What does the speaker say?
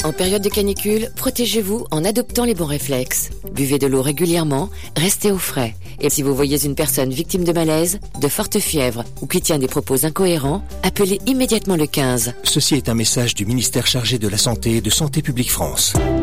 En période de canicule, protégez-vous en adoptant les bons réflexes. Buvez de l'eau régulièrement, restez au frais. Et si vous voyez une personne victime de malaise, de forte fièvre ou qui tient des propos incohérents, appelez immédiatement le 15. Ceci est un message du ministère chargé de la Santé et de Santé publique France.